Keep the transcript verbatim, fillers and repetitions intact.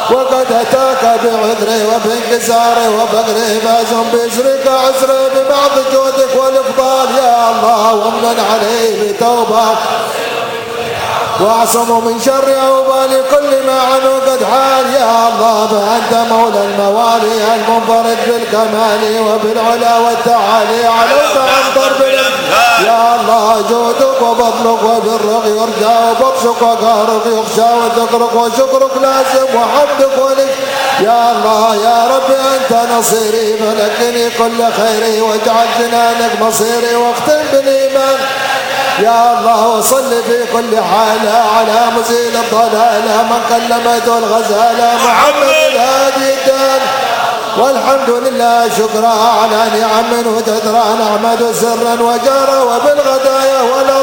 وقد أتاك بعذري وبانكساري وفقري فاز بشرك عسري ببعض جودك والإفضال يا الله وامن علي بتوبة واعصموا من شر أوبال كل ما عنه قد حال يا الله فأنت مولى الموالي المنفرد بالكمال وبالعلا والتعالي عليك أمطر بالإمثال يا الله جودك وفضلك وبرك يرجى وبطشك وقهرك يخشى وذكرك وشكرك لازم وحمدك ولك يا الله يا ربي أنت نصيري فلكني كل خيري واجعل جنانك مصيري واختم بالإيمان يا الله وصل في كل حالة على مزيل الضلالة من كلمته الغزالة محمد الهادي الدان والحمد لله شكرا على نعم وتدرى نعمد سرا وجارا وبالغدايا ولا